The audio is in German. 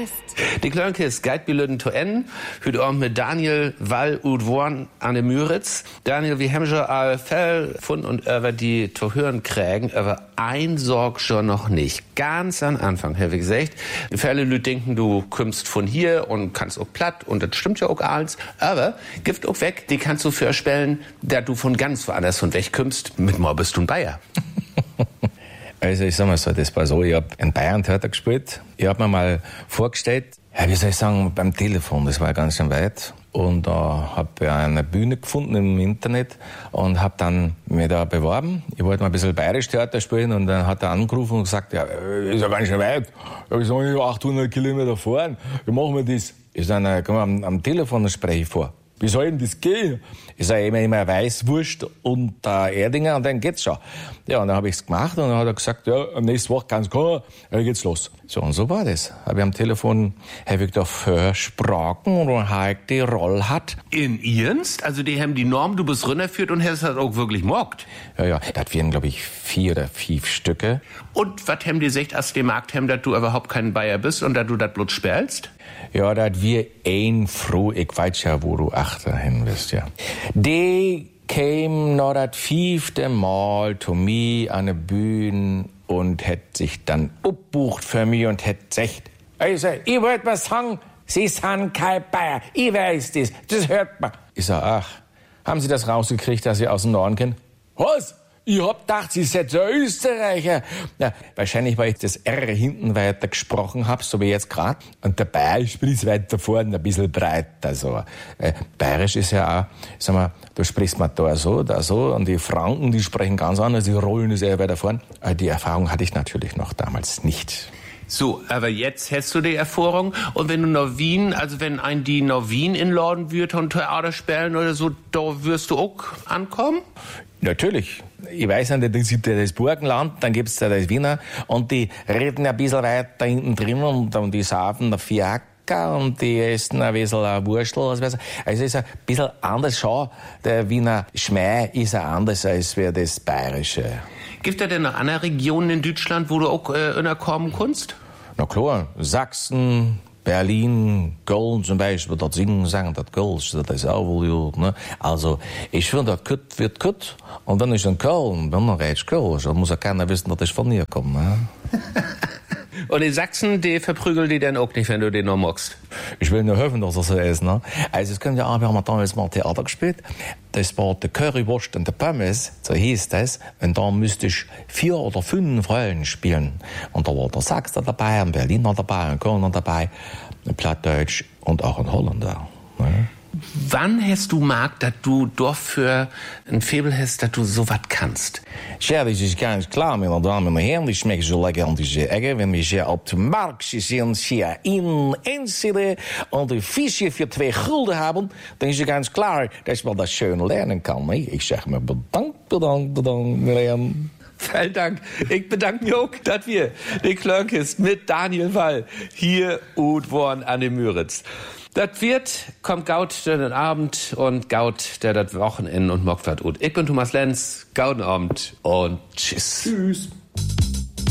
West. Die Klönkes geht bilden zu Ende. Heute Abend mit Daniel Wall und Worn an der Müritz. Daniel, wir haben schon all Fälle von und über die zu hören kriegen, aber ein Sorg schon noch nicht. Ganz am Anfang, habe ich gesagt. Viele Leute denken, du kommst von hier und kannst auch platt und das stimmt ja auch alles. Aber gibt auch weg, die kannst du vorstellen, dass du von ganz woanders von weg kommst. Mit mal bist du ein Bayer. Also ich sag mal so, das war so, ich hab in Bayern Theater gespielt. Ich hab mir mal vorgestellt, ja, wie soll ich sagen, beim Telefon, das war ganz schön weit. Und da hab ich eine Bühne gefunden im Internet und hab dann mich da beworben. Ich wollte mal ein bisschen bayerisch Theater spielen und dann hat er angerufen und gesagt, ja, ist ja ganz schön weit. Ja, ich sag, 800 Kilometer fahren, wie machen wir das? Ich sag, na, komm, am Telefon spreche ich vor. Wie soll denn das gehen? Ich sage immer Weißwurst und Erdinger und dann geht's schon. Ja, und dann habe ich's gemacht und dann hat er gesagt, ja, nächste Woche kann's kommen, dann geht's los. So, und so war das. Habe ich am Telefon, habe ich da versprochen und halt die Rolle hat. In Ernst? Also die haben die Norm, du bist runterführt und hast das auch wirklich mockt? Ja, das wären, glaube ich, 4 oder 5 Stücke. Und was haben die gesagt, als die Markt haben, dass du überhaupt kein Bayer bist und dass du das Blut spielst? Ja, das wir ein froh, ich weiß ja, wo du achter hin wirst, ja. Die käm noch das 5. Mal zu mir an der Bühne und hätt sich dann abbucht für mich und hätt gesagt, also, ich wollt was sagen, Sie sind kein Bayer, ich weiß das hört man. Ich sag, ach, haben Sie das rausgekriegt, dass Sie aus dem Norden kennen? Was? Ich hab gedacht, Sie seid so Österreicher. Ja, wahrscheinlich, weil ich das R hinten weiter gesprochen hab, so wie jetzt grad. Und der Bayerisch ist weiter vorne, ein bisschen breiter, so. Bayerisch ist ja auch, sag mal, du sprichst mal da so, und die Franken, die sprechen ganz anders, die rollen es eher weiter vorne. Die Erfahrung hatte ich natürlich noch damals nicht. So, aber jetzt hast du die Erfahrung und wenn du nach Wien, also wenn ein die nach Wien inladen wird und Theater spielen oder so, da wirst du auch ankommen? Natürlich. Ich weiß nicht, es gibt ja das Burgenland, dann gibt's ja das Wiener und die reden ein bisschen weiter hinten drin und die saufen der Fiaker und die essen ein bisschen ein Wurstel. Also es ist ein bisschen anders schon. Der Wiener Schmäh ist ja anders als das Bayerische. Gibt es denn noch andere Regionen in Deutschland, wo du auch kommen kannst? Na klar, Sachsen, Berlin, Köln zum Beispiel, das Singen, sagen, das Kölsch, das ist auch wohl gut, ne? Also, ich finde, das Kütt wird Kütt, und dann ist in Köln, wenn man redet Kölsch, dann muss ja keiner wissen, dass ich von mir komme, ne? Und in Sachsen, die verprügeln die dann auch nicht, wenn du den noch magst? Ich will nur hoffen, dass das so ist, ne? Also, es können ja auch, wir haben damals mal Theater gespielt, das war die Currywurst und der Pommes, so hieß das, und da müsste ich 4 oder 5 Rollen spielen. Und da war der Sachser dabei, ein Berliner dabei, ein Kölner dabei, ein Plattdeutsch und auch ein Holländer, ne? Wann hast du gemerkt, dass du doch für ein Faible hast, dass du sowas kannst? Ja, das ist ganz klar, meine Damen und Herren. Die schmecken so lecker an diese Ecke. Wenn wir hier auf dem Markt sind, hier in Enschede und die Fische für 2 Gulden haben, dann ist es ganz klar, dass man das schön lernen kann. Ne? Ich sag mir bedankt, Miriam. Vielen Dank. Ich bedanke mich auch, dass wir die Klönkes mit Daniel Wall hier und worden an dem Müritz. Das wird, kommt Gaut den Abend und Gaut der das Wochenende und mockt wat ut. Ich bin Thomas Lenz, gauden Abend und tschüss. Tschüss.